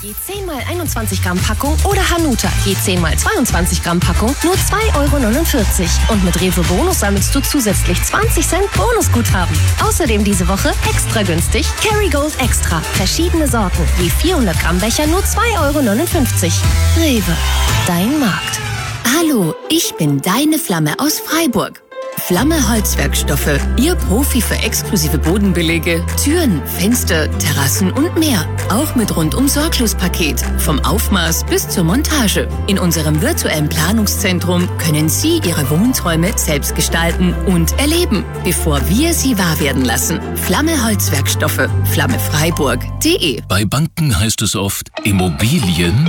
Je 10 mal 21 Gramm Packung oder Hanuta, je 10 mal 22 Gramm Packung, nur 2,49 €. Und mit Rewe Bonus sammelst du zusätzlich 20 Cent Bonusguthaben. Außerdem diese Woche extra günstig Kerrygold Extra. Verschiedene Sorten, je 400 Gramm Becher nur 2,59 €. Rewe, dein Markt. Hallo, ich bin deine Flamme aus Freiburg. Flamme Holzwerkstoffe, Ihr Profi für exklusive Bodenbelege, Türen, Fenster, Terrassen und mehr. Auch mit Rundum-Sorglos-Paket, vom Aufmaß bis zur Montage. In unserem virtuellen Planungszentrum können Sie Ihre Wohnträume selbst gestalten und erleben, bevor wir sie wahr werden lassen. Flamme Holzwerkstoffe, flammefreiburg.de. Bei Banken heißt es oft Immobilien.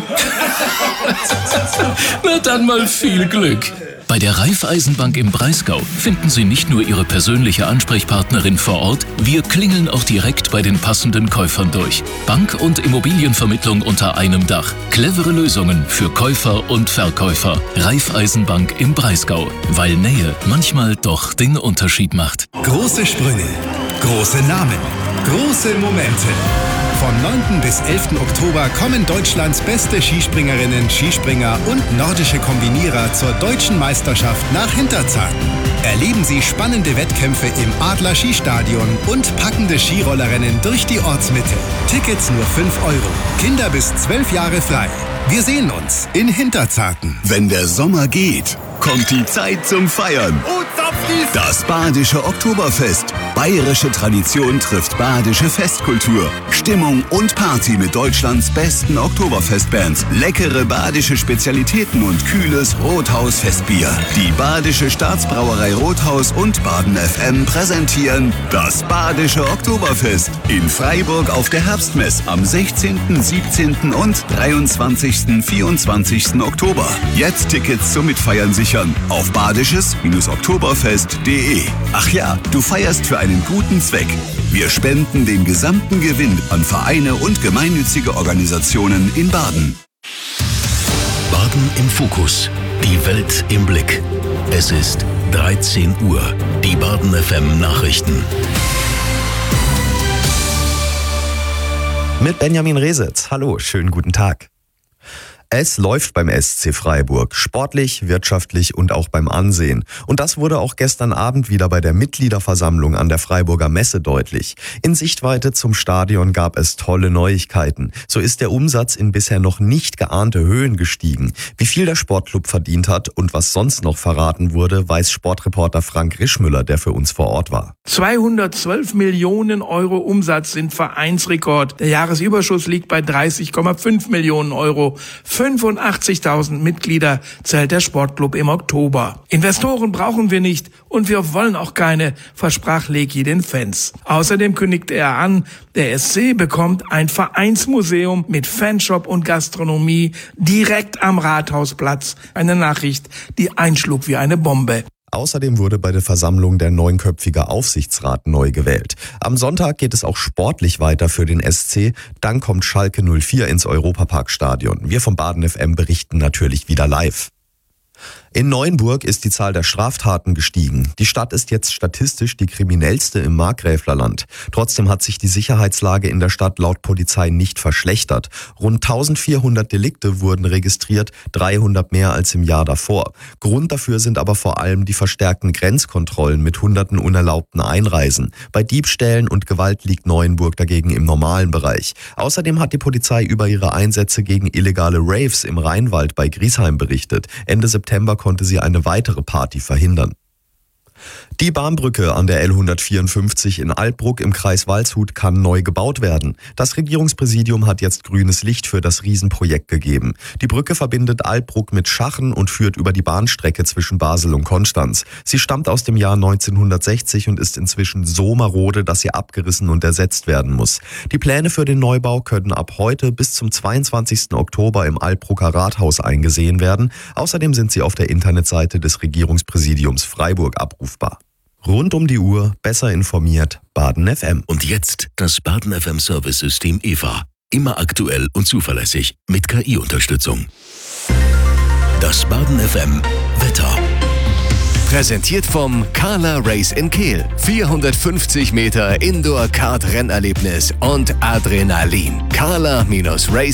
Na dann mal viel Glück. Bei der Raiffeisenbank im Breisgau finden Sie nicht nur Ihre persönliche Ansprechpartnerin vor Ort, wir klingeln auch direkt bei den passenden Käufern durch. Bank- und Immobilienvermittlung unter einem Dach. Clevere Lösungen für Käufer und Verkäufer. Raiffeisenbank im Breisgau, weil Nähe manchmal doch den Unterschied macht. Große Sprünge, große Namen, große Momente. Vom 9. bis 11. Oktober kommen Deutschlands beste Skispringerinnen, Skispringer und nordische Kombinierer zur Deutschen Meisterschaft nach Hinterzarten. Erleben Sie spannende Wettkämpfe im Adler Skistadion und packende Skirollerinnen durch die Ortsmitte. Tickets nur 5 €. Kinder bis 12 Jahre frei. Wir sehen uns in Hinterzarten. Wenn der Sommer geht, kommt die Zeit zum Feiern. Das Badische Oktoberfest. Bayerische Tradition trifft badische Festkultur. Stimmung und Party mit Deutschlands besten Oktoberfestbands. Leckere badische Spezialitäten und kühles Rothaus-Festbier. Die Badische Staatsbrauerei Rothaus und Baden FM präsentieren das Badische Oktoberfest in Freiburg auf der Herbstmess am 16., 17. und 23., 24. Oktober. Jetzt Tickets zum Mitfeiern sichern auf badisches-oktoberfest.de. Ach ja, du feierst für einen guten Zweck. Wir spenden den gesamten Gewinn an Vereine und gemeinnützige Organisationen in Baden. Baden im Fokus. Die Welt im Blick. Es ist 13 Uhr. Die Baden FM Nachrichten. Mit Benjamin Resetz. Hallo, schönen guten Tag. Es läuft beim SC Freiburg, sportlich, wirtschaftlich und auch beim Ansehen. Und das wurde auch gestern Abend wieder bei der Mitgliederversammlung an der Freiburger Messe deutlich. In Sichtweite zum Stadion gab es tolle Neuigkeiten. So ist der Umsatz in bisher noch nicht geahnte Höhen gestiegen. Wie viel der Sportclub verdient hat und was sonst noch verraten wurde, weiß Sportreporter Frank Rischmüller, der für uns vor Ort war. 212 Millionen € Umsatz sind Vereinsrekord. Der Jahresüberschuss liegt bei 30,5 Millionen €. 85.000 Mitglieder zählt der Sportclub im Oktober. Investoren brauchen wir nicht und wir wollen auch keine, versprach Lecky den Fans. Außerdem kündigte er an, der SC bekommt ein Vereinsmuseum mit Fanshop und Gastronomie direkt am Rathausplatz. Eine Nachricht, die einschlug wie eine Bombe. Außerdem wurde bei der Versammlung der 9-köpfige Aufsichtsrat neu gewählt. Am Sonntag geht es auch sportlich weiter für den SC. Dann kommt Schalke 04 ins Europaparkstadion. Wir vom Baden FM berichten natürlich wieder live. In Neuenburg ist die Zahl der Straftaten gestiegen. Die Stadt ist jetzt statistisch die kriminellste im Markgräflerland. Trotzdem hat sich die Sicherheitslage in der Stadt laut Polizei nicht verschlechtert. Rund 1400 Delikte wurden registriert, 300 mehr als im Jahr davor. Grund dafür sind aber vor allem die verstärkten Grenzkontrollen mit hunderten unerlaubten Einreisen. Bei Diebstählen und Gewalt liegt Neuenburg dagegen im normalen Bereich. Außerdem hat die Polizei über ihre Einsätze gegen illegale Raves im Rheinwald bei Griesheim berichtet. Ende September konnte sie eine weitere Party verhindern. Die Bahnbrücke an der L154 in Altbruck im Kreis Waldshut kann neu gebaut werden. Das Regierungspräsidium hat jetzt grünes Licht für das Riesenprojekt gegeben. Die Brücke verbindet Altbruck mit Schachen und führt über die Bahnstrecke zwischen Basel und Konstanz. Sie stammt aus dem Jahr 1960 und ist inzwischen so marode, dass sie abgerissen und ersetzt werden muss. Die Pläne für den Neubau können ab heute bis zum 22. Oktober im Altbrucker Rathaus eingesehen werden. Außerdem sind sie auf der Internetseite des Regierungspräsidiums Freiburg abrufbar. Rund um die Uhr, besser informiert, Baden FM. Und jetzt das Baden FM Service-System EVA. Immer aktuell und zuverlässig mit KI-Unterstützung. Das Baden FM Wetter. Präsentiert vom Carla Race in Kehl. 450 Meter Indoor-Kart-Rennerlebnis und Adrenalin. Carla-Race